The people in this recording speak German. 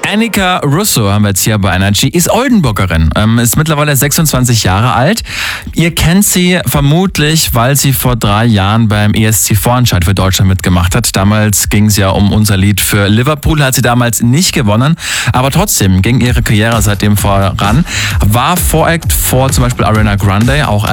Annika Russo haben wir jetzt hier bei Energy, ist Oldenburgerin, ist mittlerweile 26 Jahre alt. Ihr kennt sie vermutlich, weil sie vor 3 Jahren beim ESC-Vorentscheid für Deutschland mitgemacht hat. Damals ging es ja um unser Lied für Liverpool, hat sie damals nicht gewonnen, aber trotzdem ging ihre Karriere seitdem voran. War Voract vor zum Beispiel Ariana Grande, auch